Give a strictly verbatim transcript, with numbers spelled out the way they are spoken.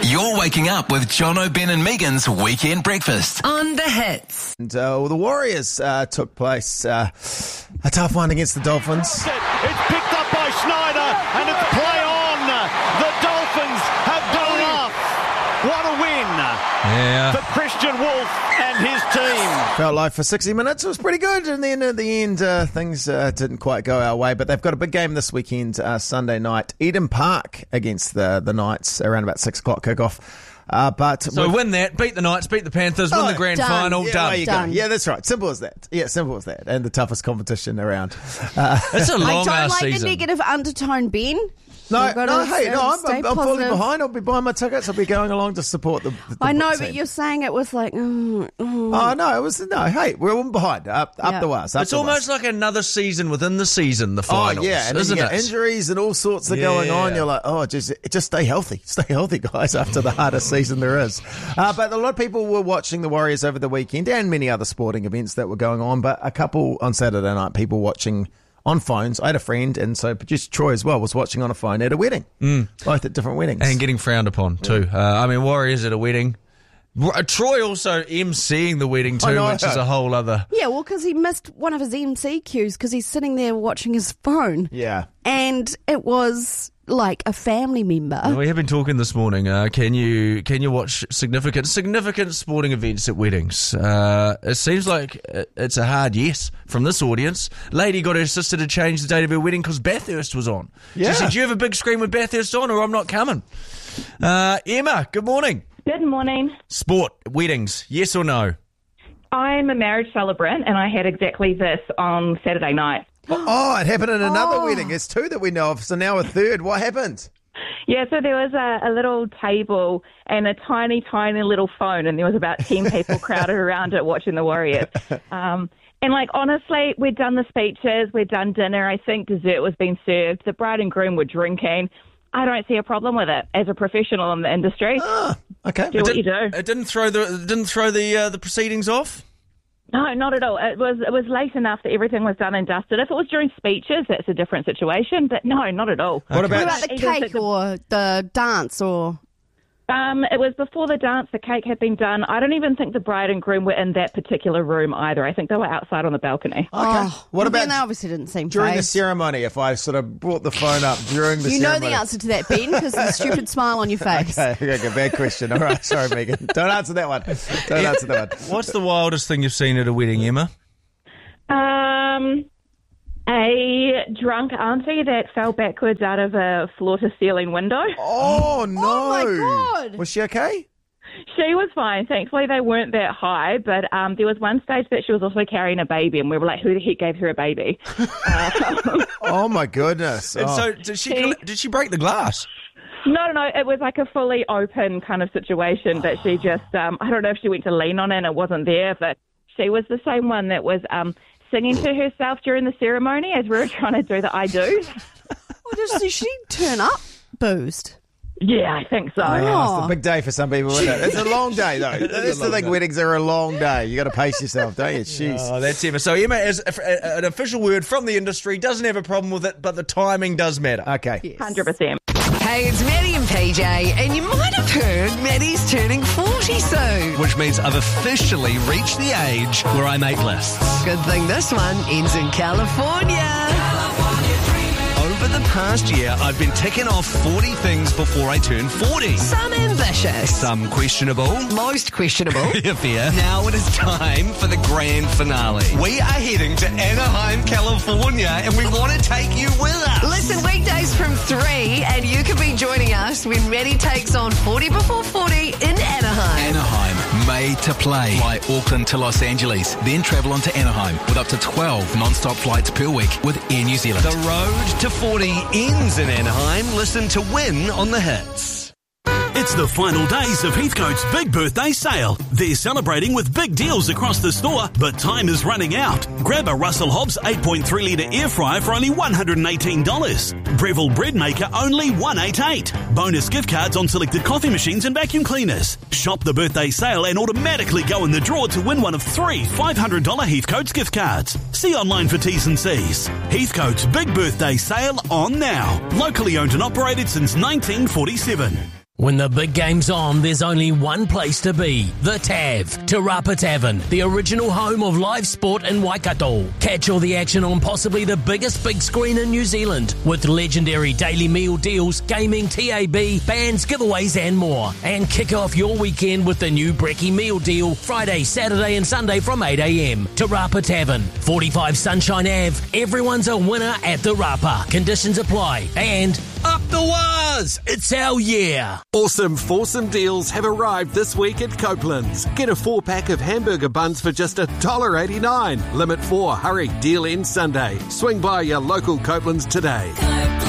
You're waking up with Jono, Ben and Megan's Weekend Breakfast on The Hits. And uh, well, the Warriors uh, took place uh, a tough one against the Dolphins. It's picked up by Schneider and it's play on. The Dolphins have gone off. What a win yeah. for Christian Wolf and his team. Felt like for sixty minutes it was pretty good, and then at the end uh, things uh, didn't quite go our way. But they've got a big game this weekend, uh, Sunday night, Eden Park against the the Knights, around about six o'clock kickoff. Uh, but so win that, beat the Knights, beat the Panthers, win oh, the grand done. final, yeah, done. there you done. Go. Yeah, that's right. Simple as that. Yeah, simple as that. And the toughest competition around. Uh, It's a I long don't ass like season. the negative undertone, Ben. No, You've got no, to hey, no, I'm, stay I'm, I'm fully positive. behind. I'll be buying my tickets. I'll be going along to support the. the, the I know, team. but you're saying it was like, mm, mm. Oh no, it was no. Hey, we're all behind. Up, up Yeah. the wires. Up It's the almost wires. like another season within the season, the finals, Oh yeah, and then isn't you get it? injuries and all sorts are Yeah. going on. You're like, oh, just just stay healthy, stay healthy, guys. After the hardest season there is, uh, but a lot of people were watching the Warriors over the weekend and many other sporting events that were going on. But a couple on Saturday night, people watching on phones. I had a friend, and so producer Troy as well was watching on a phone at a wedding, mm. both at different weddings, And getting frowned upon too. Uh, I mean, Warriors at a wedding. Uh, Troy also emceeing the wedding I too, know. which is a whole other. Yeah, well, because he missed one of his M C cues because he's sitting there watching his phone. yeah. And it was like a family member. We have been talking this morning. Uh, can you can you watch significant significant sporting events at weddings? Uh, it seems like it's a hard yes from this audience. Lady got her sister to change the date of her wedding because Bathurst was on. Yeah. She said, "Do you have a big screen with Bathurst on, or I'm not coming?" Uh, Emma, good morning. Good morning. Sport weddings, yes or no? I'm a marriage celebrant and I had exactly this on Saturday night. Oh, it happened at another Oh. wedding. There's two that we know of, so now a third. What happened? Yeah, so there was a, a little table and a tiny, tiny little phone, and there was about ten people crowded around it watching the Warriors. Um, and, like, honestly, we'd done the speeches, we'd done dinner. I think dessert was being served. The bride and groom were drinking. I don't see a problem with it as a professional in the industry. Ah, okay. Do what you do. It didn't throw the it didn't throw the uh, the proceedings off. No, not at all. It was it was late enough that everything was done and dusted. If it was during speeches, that's a different situation. But no, not at all. What about, What about the Either cake the- or the dance or... Um, it was before the dance. The cake had been done. I don't even think the bride and groom were in that particular room either. I think they were outside on the balcony. Oh, What well, about then they obviously didn't seem during the phased. ceremony? If I sort of brought the phone up during the You know ceremony. the answer to that, Ben, because the stupid smile on your face. Okay, okay, bad question. All right, sorry, Megan. Don't answer that one. Don't answer that one. What's the wildest thing you've seen at a wedding, Emma? Um, a drunk auntie that fell backwards out of a floor-to-ceiling window. Oh, no. Oh, my God. Was she okay? She was fine. Thankfully, they weren't that high, but um, there was one stage that she was also carrying a baby, and we were like, who the heck gave her a baby? uh, Oh, my goodness. And Oh. so did she She- did she break the glass? No, no, no. It was like a fully open kind of situation, but she just, um, I don't know if she went to lean on it and it wasn't there, but she was the same one that was um, singing to herself during the ceremony as we were trying to do the I do. Well, does did she turn up boozed? Yeah, I think so. It's a big day for some people, isn't it? It's a long day, though. That's the thing, weddings are a long day. You got to pace yourself, don't you? Jeez. Oh, that's Emma. So Emma, as a- an official word from the industry, doesn't have a problem with it, but the timing does matter. Okay. Yes. one hundred percent. Hey, it's Maddie and P J, and you might have heard Maddie's turning forty soon. Which means I've officially reached the age where I make lists. Good thing this one ends in California. Over the past year, I've been ticking off forty things before I turn forty. Some ambitious. Some questionable. Most questionable. Fair, fair. Now it is time for the grand finale. We are heading to Anaheim, California, and we want to take you with us. Listen, weekdays from three, and you can be joining us when Maddie takes on forty before forty in Anaheim. Anaheim, made to play. Fly Auckland to Los Angeles, then travel on to Anaheim with up to twelve non-stop flights per week with Air New Zealand. The road to forty ends in Anaheim. Listen to win on the hits. It's the final days of Heathcote's big birthday sale. They're celebrating with big deals across the store, but time is running out. Grab a Russell Hobbs eight point three litre air fryer for only one hundred eighteen dollars. Breville bread maker only one hundred eighty-eight dollars. Bonus gift cards on selected coffee machines and vacuum cleaners. Shop the birthday sale and automatically go in the draw to win one of three five hundred dollars Heathcote's gift cards. See online for T's and C's. Heathcote's big birthday sale on now. Locally owned and operated since nineteen forty-seven. When the big game's on, there's only one place to be. The Tav, Te Rapa Tavern, the original home of live sport in Waikato. Catch all the action on possibly the biggest big screen in New Zealand, with legendary daily meal deals, gaming, T A B, bands, giveaways and more. And kick off your weekend with the new Brekkie meal deal, Friday, Saturday and Sunday from eight a.m. Te Rapa Tavern, forty-five Sunshine Avenue. Everyone's a winner at the Rapa. Conditions apply. And up the waz! It's our year! Awesome foursome deals have arrived this week at Copeland's. Get a four-pack of hamburger buns for just one dollar eighty-nine. Limit four. Hurry. Deal ends Sunday. Swing by your local Copeland's today.